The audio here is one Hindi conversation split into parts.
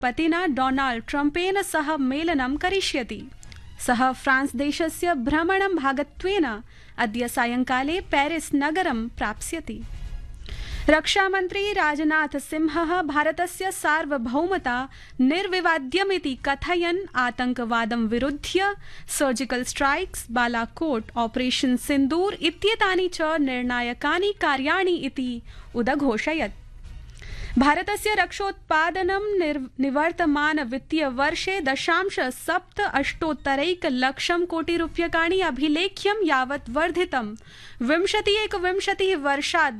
पतिना डोनाल्ड ट्रम्पेन सह मेलनं करिष्यति। सः फ्रांस देशस्य भ्रमणं भागत्वेन अद्य सायंकाले पेरिस नगरं प्राप्स्यति। रक्षामन्त्री राजनाथ सिंहः भारतस्य सार्वभौमता निर्विवाद्यमिति कथयन् आतंकवादं विरुध्य सर्जिकल स्ट्राइक्स, बालाकोट, ऑपरेशन सिंदूर इत्येतानि च निर्णायकानि कार्याणि इति उदघोषयत्। भारतस्य रक्षोत्पादनं निवर्तमान वित्तीय वर्षे 0.78 कोटिरूप्यकाणि अभिलेख्यं यावत् वर्धितम्। 20-21 वर्षात्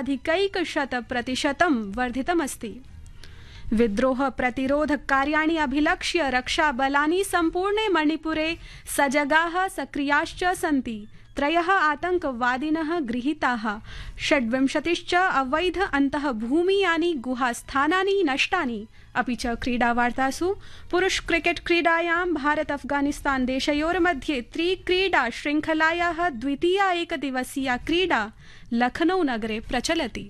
10.1% वर्धितमस्ति। विद्रोह प्रतिरोध कार्याणि अभिलक्ष्य रक्षाबलानि सम्पूर्णे मणिपुरे सजगाः सक्रियाश्च सन्ति। 3 आतंकवादिनः गृहीताः, 26 अवैध अन्तःभूमीयानि गुहास्थानानि नष्टानि। अपि च क्रीडावार्तासु पुरुष क्रिकेट क्रीडायां भारत अफगानिस्तान देशयोर्मध्ये त्रिक्रीडा श्रृंखलायाः द्वितीया एकदिवसीया क्रीडा लखनऊ नगरे प्रचलति।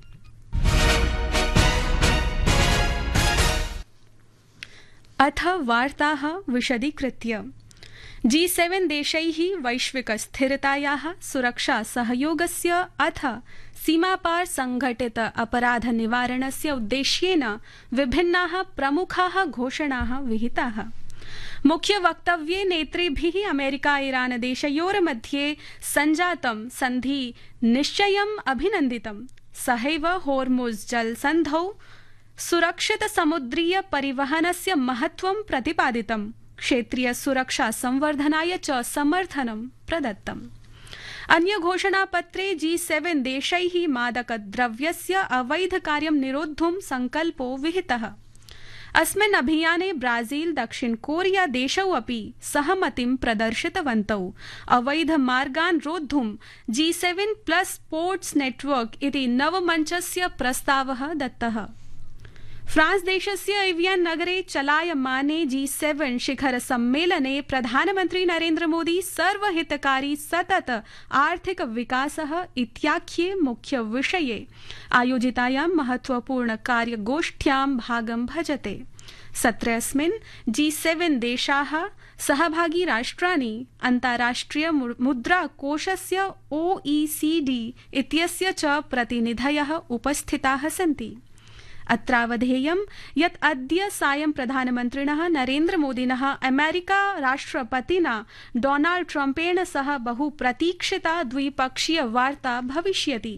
अथ वार्ताः विशदीकृत्य। G7 देशैः वैश्विक स्थिरतायाः, सुरक्षा सहयोगस्य अथ सीमापार संघटित अपराध निवारणस्य उद्देश्येन विभिन्नाः प्रमुखाः घोषणाः विहिताः। मुख्य वक्तव्ये नेतृभिः अमेरिका ईरान देशयोर्मध्ये सञ्जातं सन्धि निश्चयम् अभिनन्दितम्। सहैव होर्मुज़ जलसन्धौ सुरक्षित समुद्रीय परिवहनस्य महत्त्वं प्रतिपादितम्। क्षेत्रीय सुरक्षा संवर्धनाय च समर्थनं प्रदत्तम्। अन्य घोषणापत्रे G7 देशैः मादकद्रव्यस्य अवैध कार्यं निरोद्धुं संकल्पो विहितः। अस्मिन् अभियाने ब्राजील, दक्षिण कोरिया देशौ अपि सहमतिं प्रदर्शितवन्तौ। अवैध मार्गान् रोद्धुं G7+ पोर्ट्स नेटवर्क इति नवमञ्चस्य प्रस्तावः दत्तः। फ्रांस देशस्य एवियन नगरे चलायमाने G7 शिखर सम्मेलने प्रधानमन्त्री नरेन्द्र मोदी सर्वहितकारी सतत आर्थिक विकासः इत्याख्ये मुख्य विषये आयोजितायां महत्वपूर्ण कार्यगोष्ठ्यां भागं भजते। सत्रेऽस्मिन् G7 देशाः, सहभागी राष्ट्राणि, अन्ताराष्ट्रिय मुद्राकोषस्य OECD इत्यस्य च प्रतिनिधयः उपस्थिताः सन्ति। अत्रावधेयं यत् अद्य सायं प्रधानमन्त्रिणः नरेन्द्र मोदिनः अमेरिका राष्ट्रपतिना डोनाल्ड ट्रम्पेण सह बहुप्रतीक्षिता द्विपक्षीय वार्ता भविष्यति।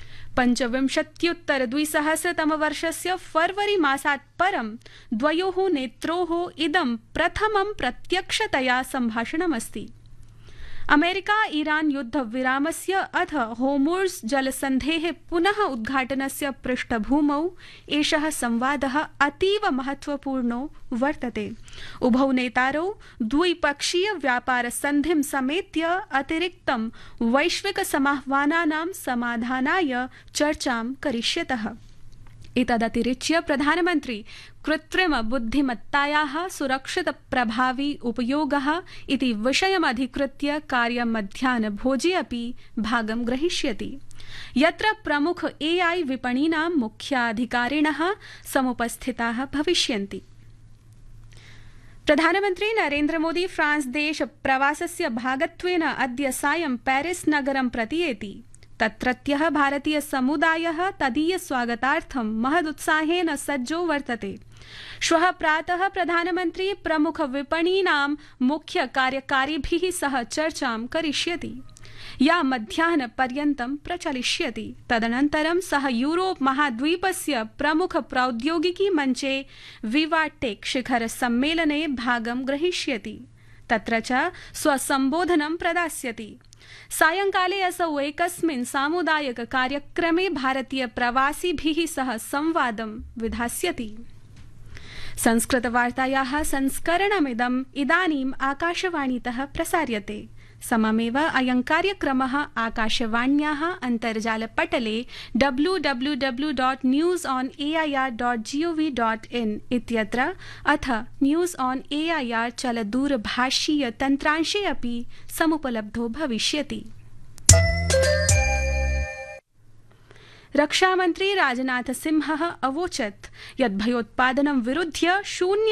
25-2000 फरवरी मासात् परं द्वयोः नेत्रोः इदं प्रथमं प्रत्यक्षतया सम्भाषणमस्ति। अमेरिका ईरान युद्ध विरामस्य अथ होर्मुज़ जलसन्धेः पुनः उद्घाटनस्य पृष्ठभूमौ एषः संवादः अतीव महत्वपूर्णो वर्तते। उभौ नेतारौ द्विपक्षीय व्यापार सन्धिं समेत्य अतिरिक्तं वैश्विक समाह्वानानां समाधानाय चर्चां करिष्यतः। एतदतिरिच्य प्रधानमन्त्री कृत्रिम बुद्धिमत्तायाः सुरक्षित प्रभावी उपयोगः इति विषयमधिकृत्य कार्यमध्याह्नभोजे अपि भागं ग्रहीष्यति, यत्र प्रमुख AI विपणीनां मुख्याधिकारिणः समुपस्थिताः भविष्यन्ति। प्रधानमन्त्री नरेन्द्र मोदी फ्रांस देश प्रवासस्य भागत्वेन अद्य सायं पेरिस नगरं प्रतियेति। तत्रत्यः भारतीय समुदायः तदीय स्वागतार्थं महदुत्साहेन सज्जो वर्तते। श्वः प्रातः प्रधानमन्त्री प्रमुख विपणीनां मुख्य कार्यकारिभिः सह चर्चां करिष्यति, या मध्याह्नपर्यन्तं प्रचलिष्यति। तदनन्तरं सः यूरोप महाद्वीपस्य प्रमुख प्रौद्योगिकी मञ्चे विवाटेक शिखर सम्मेलने भागं ग्रहीष्यति। तत्र च स्वसम्बोधनं प्रदास्यति। सायंकाले असौ एकस्मिन् सामुदायिक कार्यक्रमे भारतीय प्रवासिभिः सह संवादं विधास्यति। संस्कृतवार्तायाः संस्करणमिदम् इदानीम् आकाशवाणीतः प्रसार्यते। सममेव अयं कार्यक्रमः आकाशवाण्याः अन्तर्जालपटले www.newsonair.gov.in इत्यत्र अथ न्यूज़ ऑन AIR चलदूरभाषीय तन्त्रांशे अपि समुपलब्धो भविष्यति। रक्षामन्त्री राजनाथ सिंहः अवोचत् यत् भयोत्पादनं विरुध्य शून्य